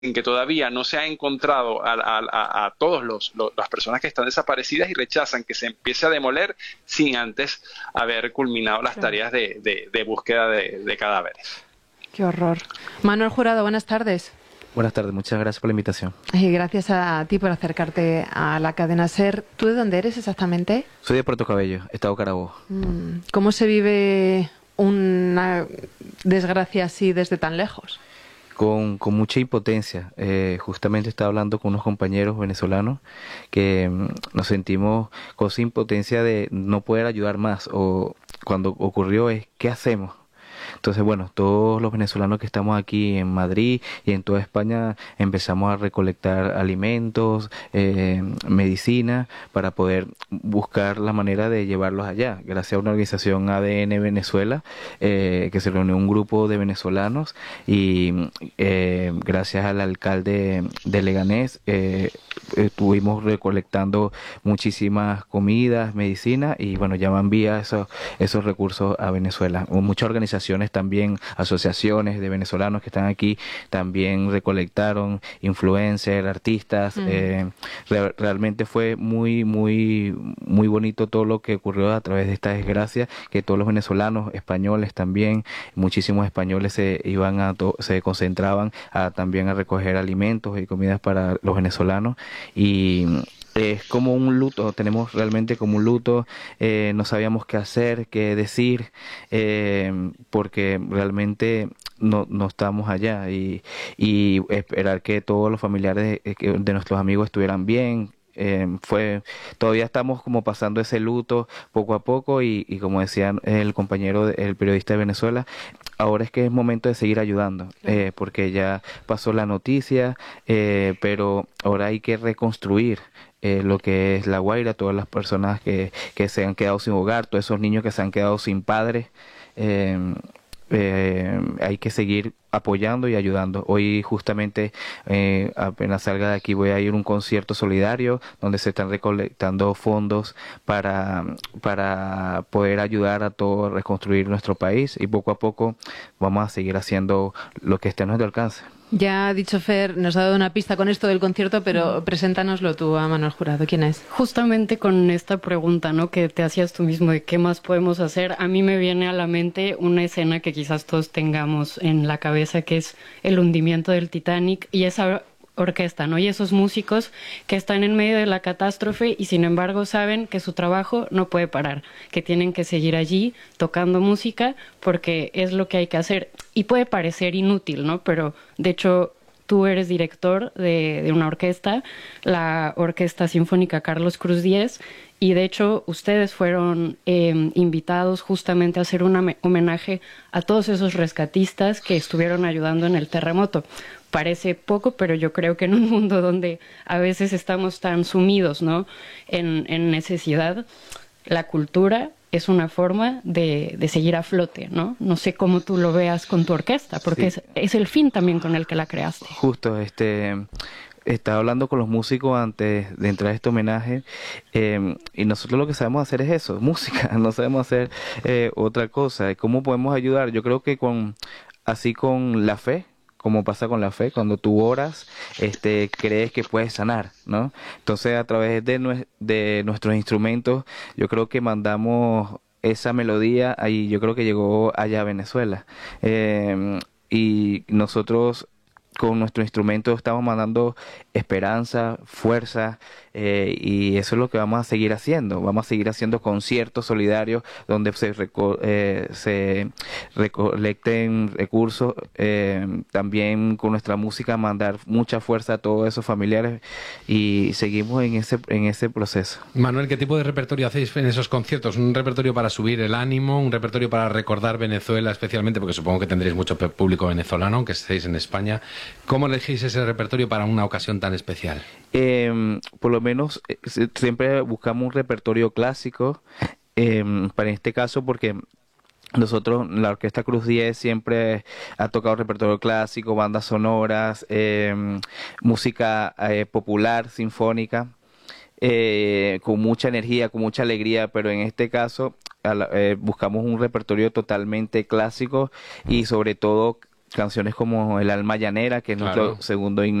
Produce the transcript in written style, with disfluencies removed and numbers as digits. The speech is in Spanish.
en que todavía no se ha encontrado a todos las personas que están desaparecidas y rechazan que se empiece a demoler sin antes haber culminado las Claro. tareas de búsqueda de cadáveres. Qué horror. Manuel Jurado, buenas tardes. Buenas tardes, muchas gracias por la invitación. Y gracias a ti por acercarte a la cadena SER. ¿Tú de dónde eres exactamente? Soy de Puerto Cabello, Estado Carabobo. ¿Cómo se vive una desgracia así desde tan lejos? Con mucha impotencia. Justamente estaba hablando con unos compañeros venezolanos que nos sentimos con esa impotencia de no poder ayudar más. O cuando ocurrió es, ¿qué hacemos? Entonces, bueno, todos los venezolanos que estamos aquí en Madrid y en toda España empezamos a recolectar alimentos, medicina, para poder buscar la manera de llevarlos allá. Gracias a una organización ADN Venezuela, que se reunió un grupo de venezolanos y gracias al alcalde de Leganés, estuvimos recolectando muchísimas comidas, medicina y bueno, ya van vía esos recursos a Venezuela. Muchas organizaciones también, asociaciones de venezolanos que están aquí, también recolectaron influencers, artistas. Realmente fue muy bonito todo lo que ocurrió a través de esta desgracia, que todos los venezolanos, españoles también, muchísimos españoles se concentraban también a recoger alimentos y comidas para los venezolanos y es como un luto, tenemos realmente como un luto, no sabíamos qué hacer, qué decir, porque realmente no estamos allá y esperar que todos los familiares de nuestros amigos estuvieran bien. Todavía estamos como pasando ese luto poco a poco y como decía el compañero, el periodista de Venezuela, ahora es que es momento de seguir ayudando, porque ya pasó la noticia, pero ahora hay que reconstruir lo que es La Guaira, todas las personas que se han quedado sin hogar, todos esos niños que se han quedado sin padres. eh, Hay que seguir apoyando y ayudando. Hoy justamente, apenas salga de aquí, voy a ir a un concierto solidario donde se están recolectando fondos para poder ayudar a todo reconstruir nuestro país y poco a poco vamos a seguir haciendo lo que esté a nuestro alcance. Ya ha dicho Fer, nos ha dado una pista con esto del concierto, pero preséntanoslo tú a Manuel Jurado. ¿Quién es? Justamente con esta pregunta, ¿no? Que te hacías tú mismo de qué más podemos hacer, a mí me viene a la mente una escena que quizás todos tengamos en la cabeza, que es el hundimiento del Titanic y esa orquesta, ¿no? Y esos músicos que están en medio de la catástrofe y sin embargo saben que su trabajo no puede parar, que tienen que seguir allí tocando música porque es lo que hay que hacer. Y puede parecer inútil, ¿no? Pero de hecho tú eres director de una orquesta, la Orquesta Sinfónica Carlos Cruz Diez, y de hecho ustedes fueron invitados justamente a hacer un homenaje a todos esos rescatistas que estuvieron ayudando en el terremoto. Parece poco, pero yo creo que en un mundo donde a veces estamos tan sumidos, ¿no? en necesidad, la cultura es una forma de seguir a flote, ¿no? No sé cómo tú lo veas con tu orquesta, porque Sí. es el fin también con el que la creaste. Justo, estaba hablando con los músicos antes de entrar a este homenaje, y nosotros lo que sabemos hacer es eso, música, no sabemos hacer otra cosa. ¿Cómo podemos ayudar? Yo creo que así con la fe, como pasa con la fe, cuando tú oras, crees que puedes sanar, ¿no? Entonces, a través de nuestros instrumentos, yo creo que mandamos esa melodía ahí, yo creo que llegó allá a Venezuela. Y nosotros con nuestro instrumento estamos mandando esperanza, fuerza, y eso es lo que vamos a seguir haciendo. Vamos a seguir haciendo conciertos solidarios donde se recolecten recursos, también con nuestra música mandar mucha fuerza a todos esos familiares y seguimos en ese proceso. Manuel, ¿qué tipo de repertorio hacéis en esos conciertos? ¿Un repertorio para subir el ánimo? ¿Un repertorio para recordar Venezuela especialmente? Porque supongo que tendréis mucho público venezolano, aunque estéis en España. ¿Cómo elegís ese repertorio para una ocasión tan especial? Por lo menos siempre buscamos un repertorio clásico, para este caso porque nosotros, la Orquesta Cruz 10 siempre ha tocado repertorio clásico, bandas sonoras, música popular, sinfónica, con mucha energía, con mucha alegría, pero en este caso buscamos un repertorio totalmente clásico y sobre todo canciones como El alma llanera, que es nuestro Claro. segundo himno